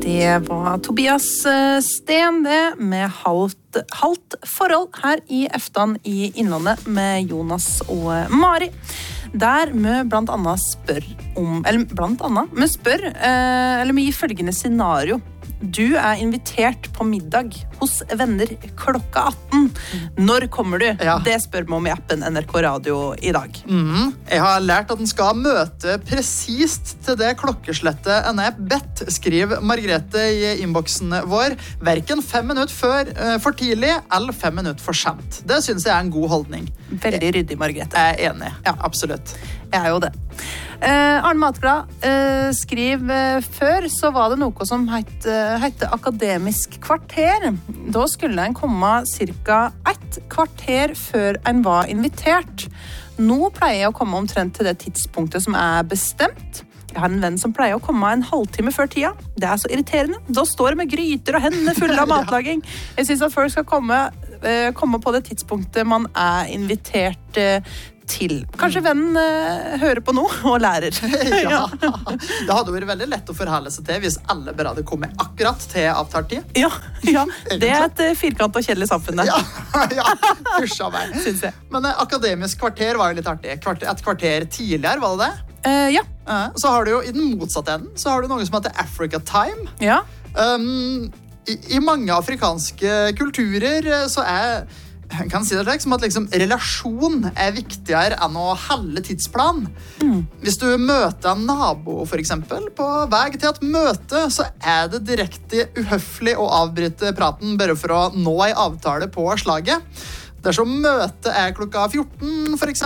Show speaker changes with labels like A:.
A: Det var Tobias Sten det, med halvt forhold her i Eftan i Innlandet med Jonas og Mari. Der vi blant annet spør om, eller vi gir følgende scenario. Du invitert på middag hos venner klokka 18. Når kommer du?
B: Ja.
A: Det spør vi om i appen NRK Radio i dag.
B: Jeg har lært at den skal møte presist til det klokkeslettet en bedt, skriver Margrethe i innboksen vår. Hverken 5 minutter for tidlig eller 5 minutter for sent. Det synes jeg en god holdning.
A: Veldig ryddig, Margrethe.
B: Jeg enig, ja, absolutt.
A: Jeg jo det. Arne Matglad skriver før så var det noe som hette akademisk kvarter. Da skulle en komme cirka 1 kvarter før en var invitert. Nå pleier jeg å komme omtrent til det tidspunktet som bestemt. Jeg har en venn som pleier å komme en halvtime før tida. Det så irriterende. Da står det med gryter og hendene fulle av matlaging. Jeg synes at folk skal komme på det tidspunktet man invitert til. Kanskje vennen hører på noe og lærer.
B: Ja. Det hadde vært veldig lett å forholde seg til hvis alle bare hadde kommet akkurat til avtalt tid.
A: Ja. Det et firkant og kjedelig samfunn.
B: Ja, fysj av meg.
A: Synes jeg.
B: Men akademisk kvarter var jo litt artig. Et kvarter tidligere, var det det?
A: Ja.
B: Så har du jo i den motsatte enden, så har du noe som heter Africa Time.
A: Ja.
B: I mange afrikanske kulturer så jeg kan si det slik som at relasjon viktigere enn å holde tidsplan. Hvis du møter en nabo for eksempel, på vei til et møte, så det direkte uhøflig å avbryte praten bare for å nå en avtale på slaget. Dersom møtet klokka 14 for eksempel,